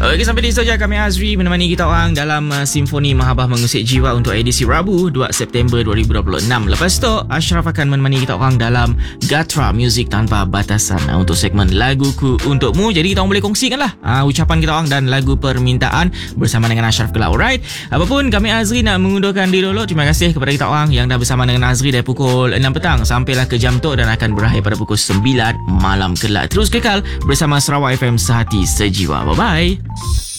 Okey, sampai di situ saja kami Azri menemani kita orang dalam Simfoni Mahabah Mengusik Jiwa untuk edisi Rabu 2 September 2026. Lepas tu Ashraf akan menemani kita orang dalam Gatra Music Tanpa Batasan untuk segmen Laguku Untukmu. Jadi kita orang boleh kongsikan lah ucapan kita orang dan lagu permintaan bersama dengan Ashraf kelak. Alright, apapun kami Azri nak mengundurkan diri dulu. Terima kasih kepada kita orang yang dah bersama dengan Azri dari pukul 6 petang sampailah ke jam tu dan akan berakhir pada pukul 9 malam kelak. Terus kekal bersama Sarawak FM Sehati Sejiwa. Bye-bye.